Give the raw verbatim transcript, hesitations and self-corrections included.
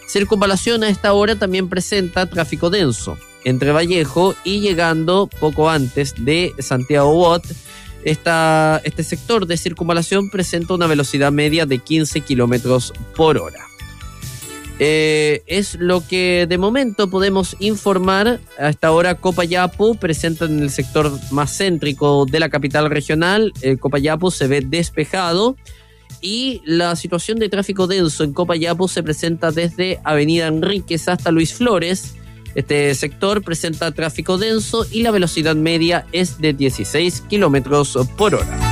Circunvalación a esta hora también presenta tráfico denso entre Vallejo y llegando poco antes de Santiago Bot. Esta, este sector de circunvalación presenta una velocidad media de quince kilómetros por hora. Eh, es lo que de momento podemos informar. Hasta ahora Copayapo presenta en el sector más céntrico de la capital regional. El Copayapo se ve despejado y la situación de tráfico denso en Copayapo se presenta desde Avenida Enríquez hasta Luis Flores. Este sector presenta tráfico denso y la velocidad media es de dieciséis kilómetros por hora.